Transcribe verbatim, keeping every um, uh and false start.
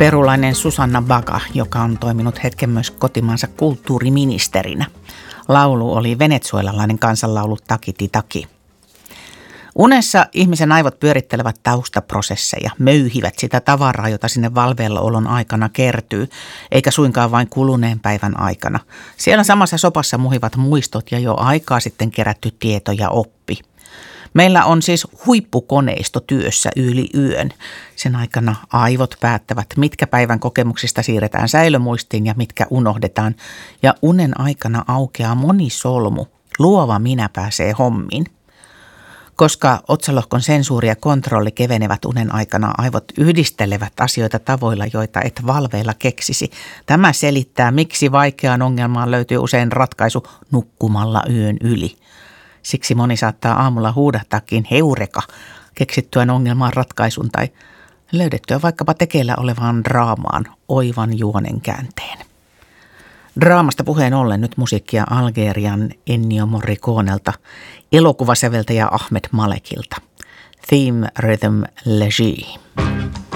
perulainen Susanna Baga, joka on toiminut hetken myös kotimaansa kulttuuriministerinä. Laulu oli venezuelalainen kansanlaulu Takiti Taki. Unessa ihmisen aivot pyörittelevät taustaprosesseja, möyhivät sitä tavaraa, jota sinne valveilla-olon aikana kertyy, eikä suinkaan vain kuluneen päivän aikana. Siellä samassa sopassa muhivat muistot ja jo aikaa sitten kerätty tieto ja oppi. Meillä on siis huippukoneisto työssä yli yön. Sen aikana aivot päättävät, mitkä päivän kokemuksista siirretään säilömuistiin ja mitkä unohdetaan. Ja unen aikana aukeaa moni solmu. Luova minä pääsee hommiin. Koska otsalohkon sensuuri ja kontrolli kevenevät unen aikana, aivot yhdistelevät asioita tavoilla, joita et valveilla keksisi. Tämä selittää, miksi vaikeaan ongelmaan löytyy usein ratkaisu nukkumalla yön yli. Siksi moni saattaa aamulla huudahtaakin heureka keksittyään ongelmaan ratkaisun tai löydettyä vaikkapa tekeillä olevaan draamaan oivan juonen käänteen. Draamasta puheen ollen nyt musiikkia Algerian Ennio Morriconelta, elokuvasäveltäjä Ahmed Malekilta. Theme Rhythm Léger.